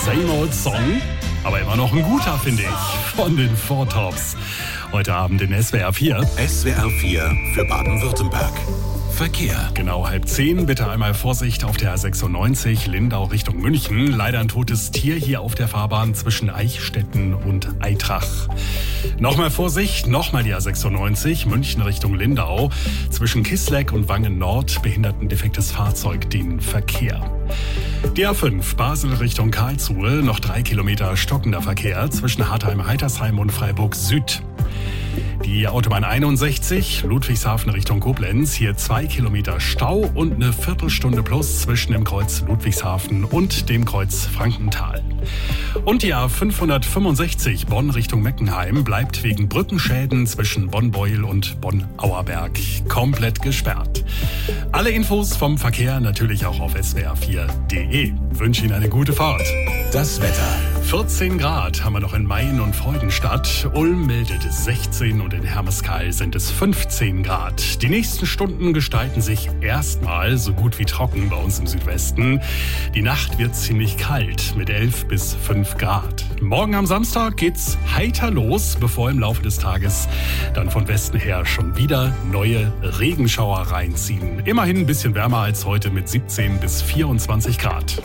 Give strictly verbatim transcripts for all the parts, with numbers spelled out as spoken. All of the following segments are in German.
Same Old Song, aber immer noch ein guter, finde ich, von den Four Tops. Heute Abend in S W R vier. S W R vier für Baden-Württemberg. Verkehr. Genau halb zehn. Bitte einmal Vorsicht auf der A sechsundneunzig Lindau Richtung München. Leider ein totes Tier hier auf der Fahrbahn zwischen Eichstätten und Aitrach. Nochmal Vorsicht, nochmal die A sechsundneunzig München Richtung Lindau. Zwischen Kisleck und Wangen Nord behindert ein defektes Fahrzeug den Verkehr. Die A fünf Basel Richtung Karlsruhe. Noch drei Kilometer stockender Verkehr zwischen Hartheim-Heitersheim und Freiburg Süd. Die Autobahn einundsechzig, Ludwigshafen Richtung Koblenz, hier zwei Kilometer Stau und eine Viertelstunde plus zwischen dem Kreuz Ludwigshafen und dem Kreuz Frankenthal. Und die A fünfhundertfünfundsechzig Bonn Richtung Meckenheim bleibt wegen Brückenschäden zwischen Bonn-Beuel und Bonn-Auerberg komplett gesperrt. Alle Infos vom Verkehr natürlich auch auf S W R vier punkt de. Wünsche Ihnen eine gute Fahrt. Das Wetter. vierzehn Grad haben wir noch in Mayen und Freudenstadt. Ulm meldet sechzehn und in Hermeskeil sind es fünfzehn Grad. Die nächsten Stunden gestalten sich erstmal so gut wie trocken bei uns im Südwesten. Die Nacht wird ziemlich kalt mit elf bis fünf Grad. Morgen am Samstag geht's heiter los, bevor im Laufe des Tages dann von Westen her schon wieder neue Regenschauer reinziehen. Immerhin ein bisschen wärmer als heute mit siebzehn bis vierundzwanzig Grad.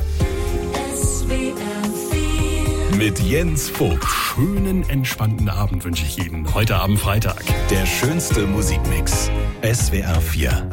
Mit Jens Vogt. Schönen, entspannten Abend wünsche ich Ihnen. Heute Abend Freitag. Der schönste Musikmix. S W R vier.